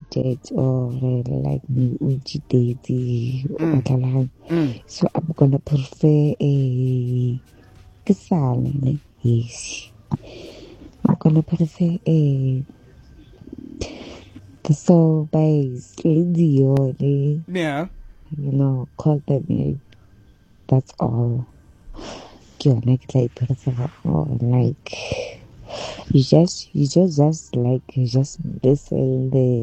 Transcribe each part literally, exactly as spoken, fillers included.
cheated or uh, like me we cheated Mm. Mm. so I'm gonna prefer a kesale yes I'm gonna prefer a the soul base lady Yeah. you know call them that's all you like like prefer or like you just you just just like you just listen the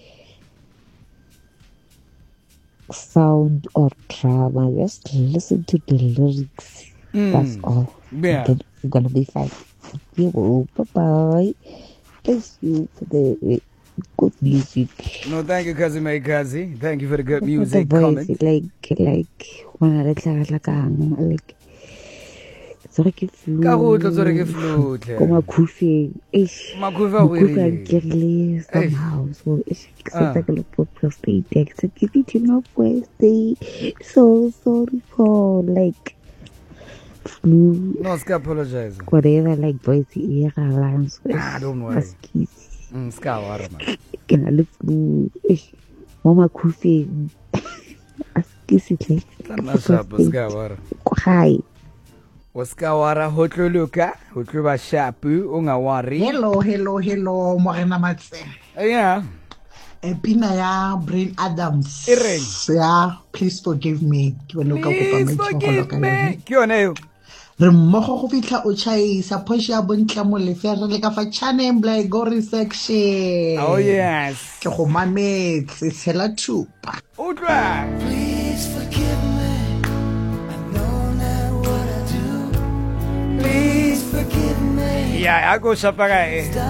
sound or drama, just listen to the lyrics. Mm. That's all. Yeah. Then you're gonna be fine. You, bye bye. Thank you for the good music. No, thank you, cousin, my cousin. Thank you for the good For music. the voice, Comment. like like when I like like sorry ke flu. Ka go tlo tsore ke flute. Ko makhufeng. Eish. Makhufa go Makhufeng irile. kerile somehow. So eish ke Ah. sa ke le podcast text ke ke no Wednesday. So sorry for like flu. No, ska apologize. Whatever like voice e galang. Ah, don't worry. Excuse. Mm, ska wara man. Ke na le flu. Eish. Mo makhufeng. Excuse me. Tana shapo ska wara. Hi. Oska wara hotlo luka, hotlo ba shapu unga wari. Hello, hello, hello, Morena Matse. Yeah. Epina ya Brain Adams. Ireng. Yeah, please forgive me. Please forgive me. Ke yone yo. Re mmogo go fitlha o chaisa Porsche ya bontla mo lefere le ka fa channel Black Gory section. Oh yes. Ke go mametse tshela thupa. Utlwa. Please forgive me. I know not what I do. Please forgive me. Yeah, I go shapa kae.